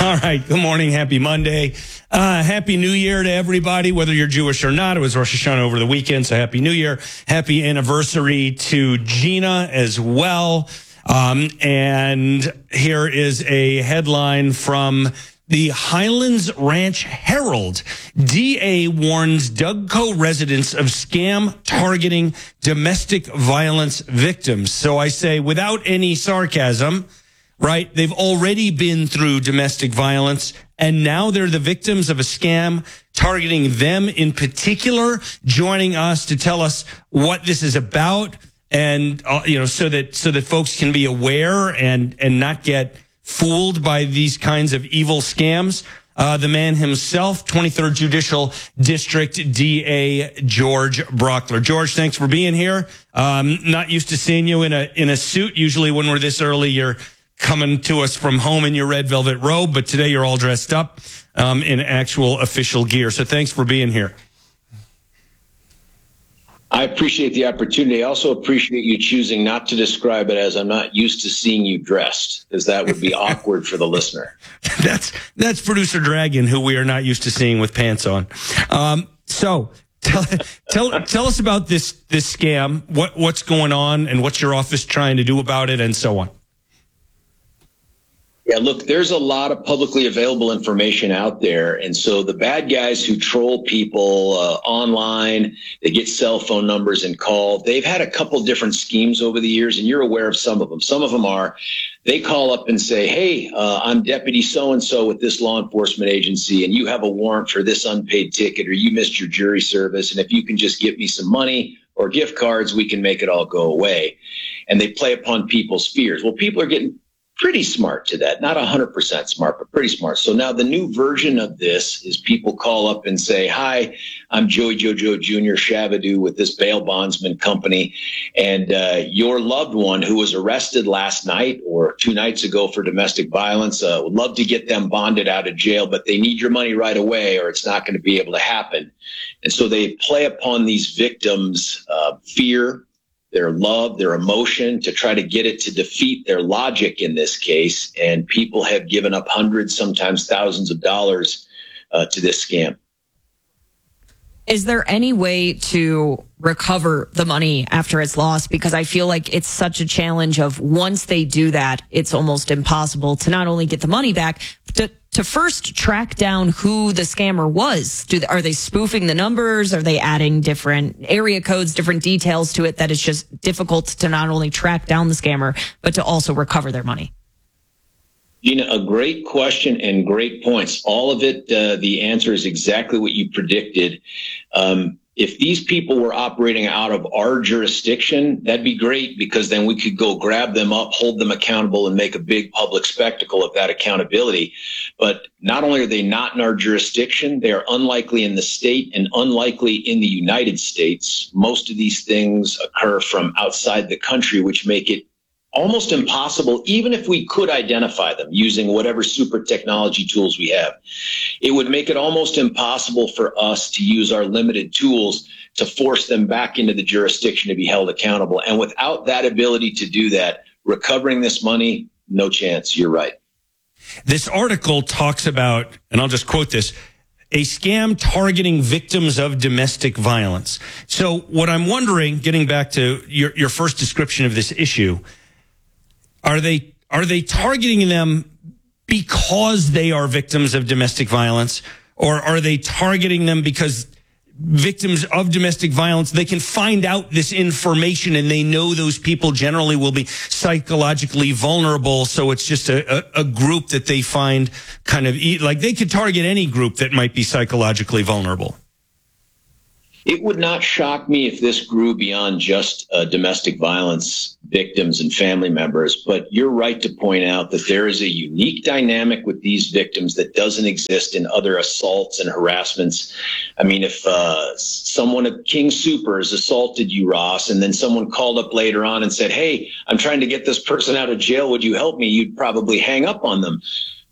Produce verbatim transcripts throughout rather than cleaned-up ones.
All right. Good morning. Happy Monday. Uh, happy New Year to everybody, whether you're Jewish or not. It was Rosh Hashanah over the weekend, so Happy New Year. Happy anniversary to Gina as well. Um, and here is a headline from the Highlands Ranch Herald. D A warns Dougco residents of scam targeting domestic violence victims. So I say, without any sarcasm, right? They've already been through domestic violence, and now they're the victims of a scam targeting them in particular. Joining us to tell us what this is about, and uh, you know, so that so that folks can be aware and and not get fooled by these kinds of evil scams. Uh, the man himself, twenty-third Judicial District D A George Brauchler. George, thanks for being here. Um, not used to seeing you in a in a suit. Usually, when we're this early, you're coming to us from home in your red velvet robe, but today you're all dressed up um, in actual official gear. So thanks for being here. I appreciate the opportunity. I also appreciate you choosing not to describe it as I'm not used to seeing you dressed, because that would be awkward for the listener. That's that's producer Dragon, who we are not used to seeing with pants on. Um, so tell tell tell us about this this scam. What what's going on, and what's your office trying to do about it, and so on. Yeah, look, there's a lot of publicly available information out there. And so the bad guys who troll people uh, online, they get cell phone numbers and call. They've had a couple different schemes over the years, and you're aware of some of them. Some of them are they call up and say, hey, uh, I'm Deputy so-and-so with this law enforcement agency, and you have a warrant for this unpaid ticket, or you missed your jury service. And if you can just give me some money or gift cards, we can make it all go away. And they play upon people's fears. Well, people are getting pretty smart to that. Not one hundred percent smart, but pretty smart. So now the new version of this is people call up and say, hi, I'm Joey Jojo Junior Shavadu with this bail bondsman company. And uh, your loved one who was arrested last night or two nights ago for domestic violence, uh, would love to get them bonded out of jail, but they need your money right away or it's not going to be able to happen. And so they play upon these victims' uh, fear, their love, their emotion, to try to get it to defeat their logic in this case. And people have given up hundreds, sometimes thousands of dollars uh, to this scam. Is there any way to recover the money after it's lost? Because I feel like it's such a challenge of once they do that, it's almost impossible to not only get the money back, but to, to first track down who the scammer was. Do they, are they spoofing the numbers? Are they adding different area codes, different details to it that it's just difficult to not only track down the scammer, but to also recover their money? Gina, a great question and great points. All of it, uh, the answer is exactly what you predicted. Um, if these people were operating out of our jurisdiction, that'd be great, because then we could go grab them up, hold them accountable, and make a big public spectacle of that accountability. But not only are they not in our jurisdiction, they are unlikely in the state and unlikely in the United States. Most of these things occur from outside the country, which make it almost impossible, even if we could identify them using whatever super technology tools we have. It would make it almost impossible for us to use our limited tools to force them back into the jurisdiction to be held accountable. And without that ability to do that, recovering this money, no chance. You're right. This article talks about, and I'll just quote this, a scam targeting victims of domestic violence. So what I'm wondering, getting back to your, your first description of this issue, Are they are they targeting them because they are victims of domestic violence, or are they targeting them because victims of domestic violence, they can find out this information and they know those people generally will be psychologically vulnerable, so it's just a, a, a group that they find kind of e- like they could target any group that might be psychologically vulnerable? It would not shock me if this grew beyond just uh, domestic violence victims and family members, but you're right to point out that there is a unique dynamic with these victims that doesn't exist in other assaults and harassments. I mean, if uh, someone at King Soopers assaulted you, Ross, and then someone called up later on and said, hey, I'm trying to get this person out of jail, would you help me? You'd probably hang up on them.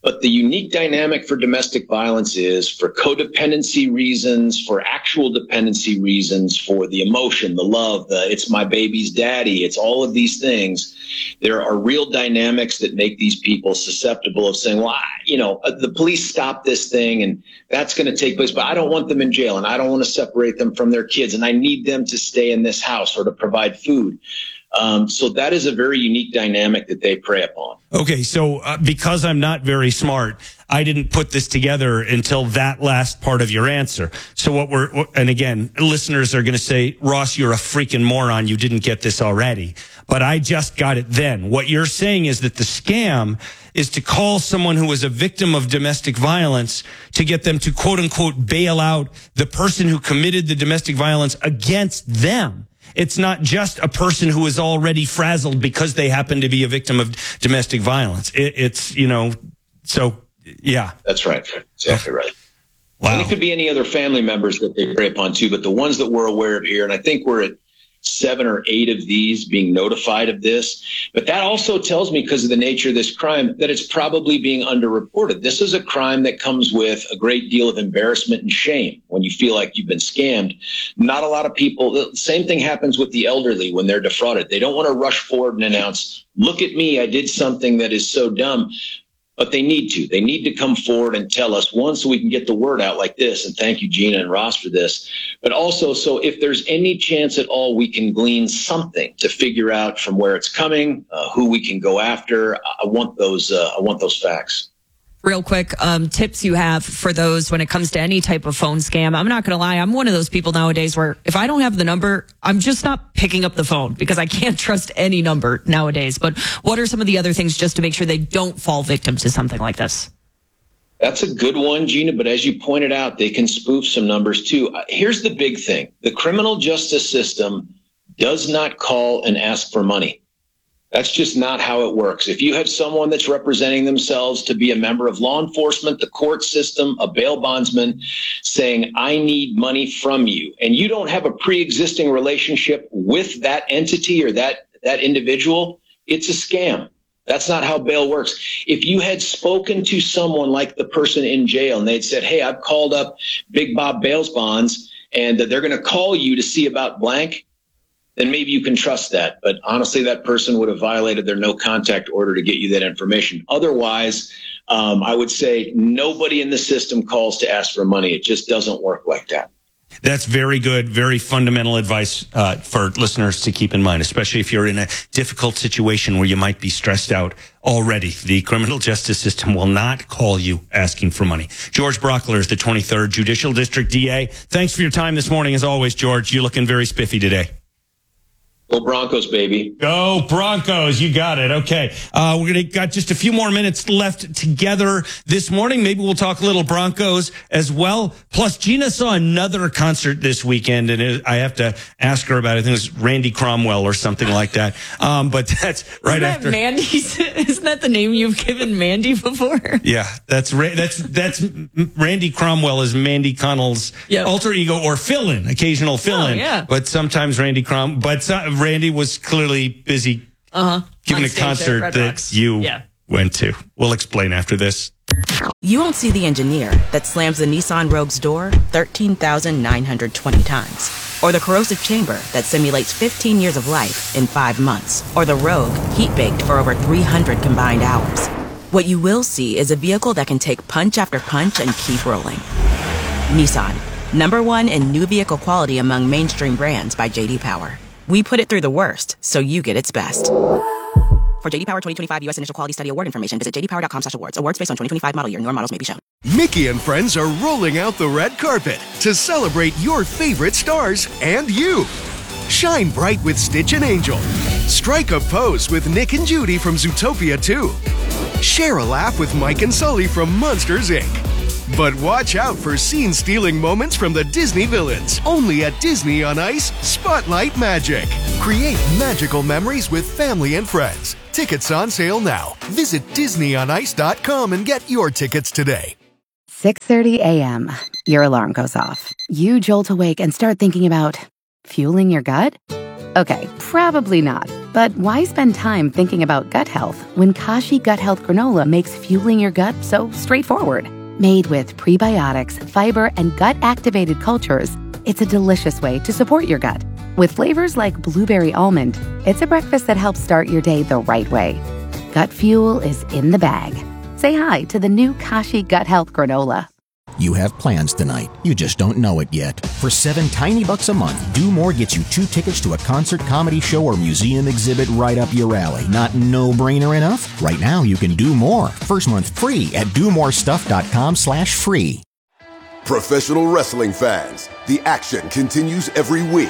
But the unique dynamic for domestic violence is for codependency reasons, for actual dependency reasons, for the emotion, the love, the it's my baby's daddy, it's all of these things. There are real dynamics that make these people susceptible of saying, well, I, you know, the police stopped this thing and that's going to take place, but I don't want them in jail and I don't want to separate them from their kids and I need them to stay in this house or to provide food. Um, so that is a very unique dynamic that they prey upon. Okay, so uh, because I'm not very smart, I didn't put this together until that last part of your answer. So what we're, and again, listeners are going to say, Ross, you're a freaking moron. You didn't get this already. But I just got it then. What you're saying is that the scam is to call someone who is a victim of domestic violence to get them to, quote unquote, bail out the person who committed the domestic violence against them. It's not just a person who is already frazzled because they happen to be a victim of domestic violence. It, it's, you know, so, yeah. That's right. Exactly right. Wow. And it could be any other family members that they prey upon too, but the ones that we're aware of here, and I think we're at seven or eight of these being notified of this. But that also tells me, because of the nature of this crime, that it's probably being underreported. This is a crime that comes with a great deal of embarrassment and shame when you feel like you've been scammed. Not a lot of people, the same thing happens with the elderly when they're defrauded. They don't want to rush forward and announce, look at me, I did something that is so dumb. But they need to. They need to come forward and tell us, one, so we can get the word out like this. And thank you, Gina and Ross, for this. But also, so if there's any chance at all we can glean something to figure out from where it's coming, uh, who we can go after, I want those. Uh, I want those facts. Real quick, um, tips you have for those when it comes to any type of phone scam. I'm not going to lie. I'm one of those people nowadays where if I don't have the number, I'm just not picking up the phone because I can't trust any number nowadays. But what are some of the other things just to make sure they don't fall victim to something like this? That's a good one, Gina. But as you pointed out, they can spoof some numbers too. Here's the big thing. The criminal justice system does not call and ask for money. That's just not how it works. If you have someone that's representing themselves to be a member of law enforcement, the court system, a bail bondsman, saying, I need money from you, and you don't have a pre-existing relationship with that entity or that, that individual, it's a scam. That's not how bail works. If you had spoken to someone like the person in jail and they'd said, hey, I've called up Big Bob Bails Bonds and they're going to call you to see about blank, then maybe you can trust that. But honestly, that person would have violated their no contact order to get you that information. Otherwise, um, I would say nobody in the system calls to ask for money. It just doesn't work like that. That's very good, very fundamental advice uh, for listeners to keep in mind, especially if you're in a difficult situation where you might be stressed out already. The criminal justice system will not call you asking for money. George Brauchler is the twenty-third Judicial District D A. Thanks for your time this morning. As always, George, you're looking very spiffy today. Go Broncos, baby. Go Broncos. You got it. Okay. Uh, we're going to got just a few more minutes left together this morning. Maybe we'll talk a little Broncos as well. Plus, Gina saw another concert this weekend, and it, I have to ask her about it. I think it was Randy Cromwell or something like that. Um, but that's right Isn't that after. Mandy's, isn't that the name you've given Mandy before? Yeah, that's that's that's Randy Cromwell is Mandy Connell's yep. alter ego or fill-in, occasional fill-in. Oh, yeah. But sometimes Randy Crom, but some, Randy was clearly busy uh-huh. giving a concert that you yeah. went to. We'll explain after this. You won't see the engineer that slams the Nissan Rogue's door thirteen thousand nine hundred twenty times. Or the corrosive chamber that simulates fifteen years of life in five months. Or the Rogue heat-baked for over three hundred combined hours. What you will see is a vehicle that can take punch after punch and keep rolling. Nissan, number one in new vehicle quality among mainstream brands by J D Power. We put it through the worst, so you get its best. For J D Power twenty twenty-five U S Initial Quality Study Award information, visit j d power dot com slash awards. Awards based on twenty twenty-five model year. Newer models may be shown. Mickey and friends are rolling out the red carpet to celebrate your favorite stars and you. Shine bright with Stitch and Angel. Strike a pose with Nick and Judy from Zootopia two. Share a laugh with Mike and Sully from Monsters, Incorporated. But watch out for scene-stealing moments from the Disney villains. Only at Disney on Ice, Spotlight Magic. Create magical memories with family and friends. Tickets on sale now. Visit disney on ice dot com and get your tickets today. six thirty a.m. Your alarm goes off. You jolt awake and start thinking about fueling your gut? Okay, probably not. But why spend time thinking about gut health when Kashi Gut Health Granola makes fueling your gut so straightforward? Made with prebiotics, fiber, and gut-activated cultures, it's a delicious way to support your gut. With flavors like blueberry almond, it's a breakfast that helps start your day the right way. Gut fuel is in the bag. Say hi to the new Kashi Gut Health Granola. You have plans tonight. You just don't know it yet. For seven tiny bucks a month, Do More gets you two tickets to a concert, comedy show, or museum exhibit right up your alley. Not no-brainer enough? Right now, you can do more. First month free at do more stuff dot com slash free. Professional wrestling fans, the action continues every week.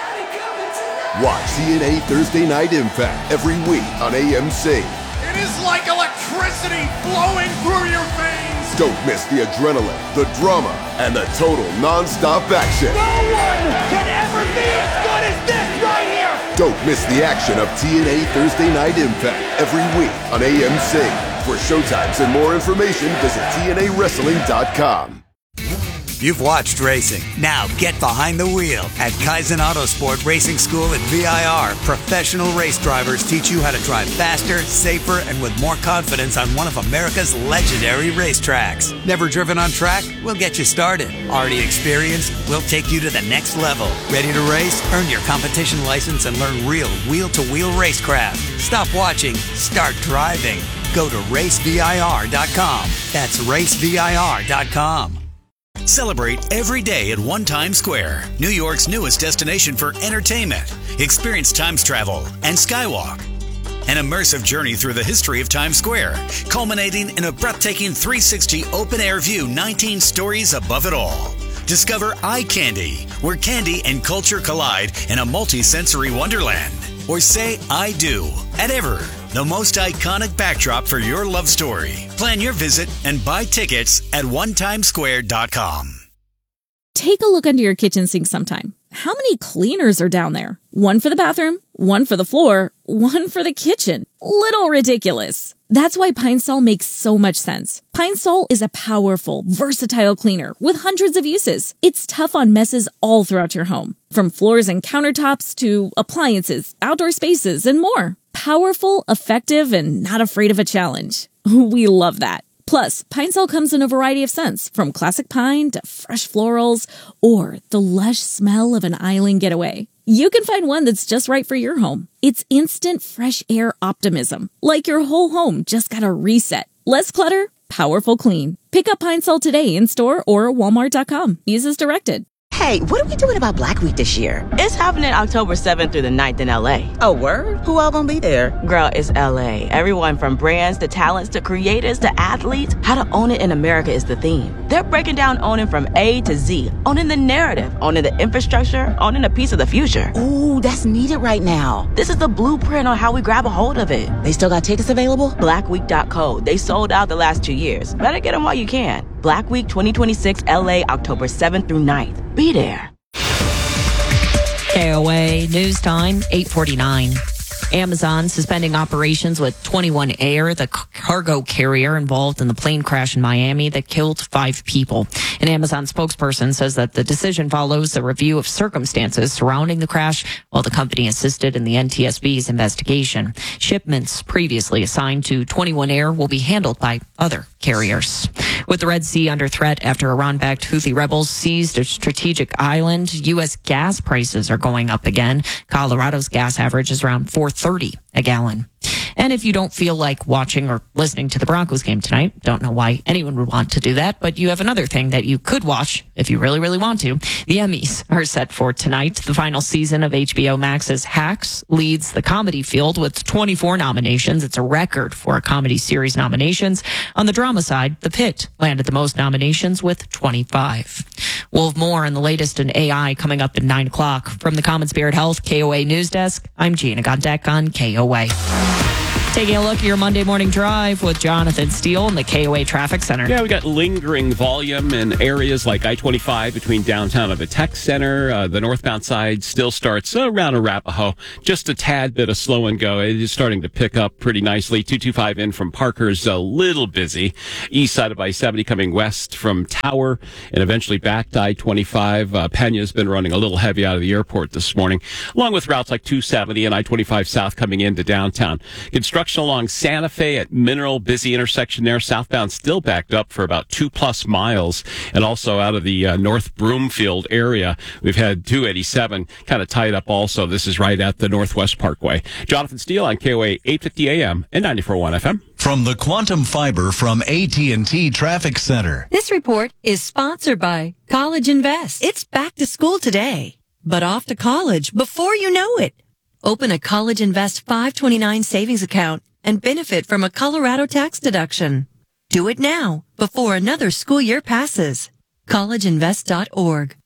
Watch T N A Thursday Night Impact every week on A M C. It is like electricity flowing through your veins. Don't miss the adrenaline, the drama, and the total non-stop action. No one can ever be as good as this right here. Don't miss the action of T N A Thursday Night Impact every week on A M C. For showtimes and more information, visit T N A wrestling dot com. You've watched racing. Now get behind the wheel. At Kaizen Autosport Racing School at V I R, professional race drivers teach you how to drive faster, safer, and with more confidence on one of America's legendary racetracks. Never driven on track? We'll get you started. Already experienced? We'll take you to the next level. Ready to race? Earn your competition license and learn real wheel-to-wheel racecraft. Stop watching. Start driving. Go to race V I R dot com. That's race V I R dot com. Celebrate every day at One Times Square, New York's newest destination for entertainment. Experience Times Travel and Skywalk. An immersive journey through the history of Times Square, culminating in a breathtaking three sixty open-air view, nineteen stories above it all. Discover Eye Candy, where candy and culture collide in a multi-sensory wonderland. Or say I do at Ever, the most iconic backdrop for your love story. Plan your visit and buy tickets at one times square dot com. Take a look under your kitchen sink sometime. How many cleaners are down there? One for the bathroom, one for the floor, one for the kitchen. Little ridiculous. That's why Pine Sol makes so much sense. Pine Sol is a powerful, versatile cleaner with hundreds of uses. It's tough on messes all throughout your home, from floors and countertops to appliances, outdoor spaces, and more. Powerful, effective, and not afraid of a challenge. We love that. Plus, Pine Sol comes in a variety of scents, from classic pine to fresh florals, or the lush smell of an island getaway. You can find one that's just right for your home. It's instant fresh air optimism, like your whole home just got a reset. Less clutter, powerful clean. Pick up Pine Sol today in store or walmart dot com. Use as directed. Hey, what are we doing about Black Week this year? It's happening October seventh through the ninth in L A. Oh, word? Who all gonna be there? Girl, it's L A. Everyone from brands to talents to creators to athletes. How to own it in America is the theme. They're breaking down owning from A to Z. Owning the narrative, owning the infrastructure, owning a piece of the future. Ooh, that's needed right now. This is the blueprint on how we grab a hold of it. They still got tickets available? black week dot co. They sold out the last two years. Better get them while you can. Black Week twenty twenty-six L A, October seventh through ninth. Be there. K O A News Time, eight forty-nine. Amazon suspending operations with twenty-one Air, the cargo carrier involved in the plane crash in Miami that killed five people. An Amazon spokesperson says that the decision follows a review of circumstances surrounding the crash while the company assisted in the N T S B's investigation. Shipments previously assigned to twenty-one Air will be handled by other carriers. With the Red Sea under threat after Iran-backed Houthi rebels seized a strategic island, U S gas prices are going up again. Colorado's gas average is around four thirty a gallon. And if you don't feel like watching or listening to the Broncos game tonight, don't know why anyone would want to do that, but you have another thing that you could watch if you really, really want to. The Emmys are set for tonight. The final season of H B O Max's Hacks leads the comedy field with twenty-four nominations. It's a record for a comedy series nominations. On the drama side, The Pitt landed the most nominations with twenty-five. We'll have more on the latest in A I coming up at nine o'clock. From the Common Spirit Health K O A News Desk, I'm Gina Gondek on K O A. Taking a look at your Monday morning drive with Jonathan Steele in the K O A Traffic Center. Yeah, we got lingering volume in areas like I twenty-five between downtown and the tech center. Uh, the northbound side still starts around Arapahoe. Just a tad bit of slow and go. It is starting to pick up pretty nicely. two twenty-five in from Parker's a little busy. East side of I seventy coming west from Tower and eventually back to I twenty-five. Uh, Pena's been running a little heavy out of the airport this morning, along with routes like two seventy and I twenty-five south coming into downtown. Construction along Santa Fe at Mineral, busy intersection there. Southbound still backed up for about two plus miles. And also out of the uh, North Broomfield area, we've had two eighty-seven kind of tied up also. This is right at the Northwest Parkway. Jonathan Steele on K O A eight fifty A M and ninety-four point one F M. From the Quantum Fiber from A T and T Traffic Center. This report is sponsored by College Invest. It's back to school today, but off to college before you know it. Open a College Invest five twenty-nine savings account and benefit from a Colorado tax deduction. Do it now before another school year passes. college invest dot org.